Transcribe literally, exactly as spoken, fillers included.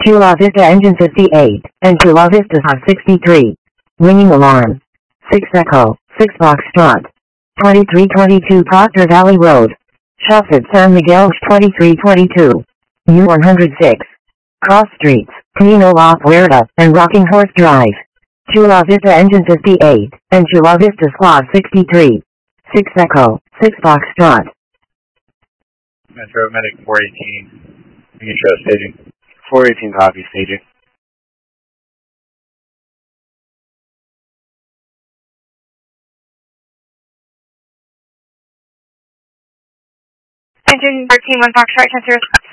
Chula Vista engine fifty-eight, and Chula Vista hot sixty-three. Ringing alarm. six Echo, six Foxtrot. twenty-three twenty-two Proctor Valley Road. Shelford San Miguel twenty-three twenty-two. U one oh six. Cross Streets, Camino La Puerta, and Rocking Horse Drive. Chula Vista engine fifty-eight, and Chula Vista slot sixty-three. six Echo, six Foxtrot. Metro Medic four eighteen. You can show staging. four eighteen copy, staging. Engine thirteen, one Foxtrot, transfer.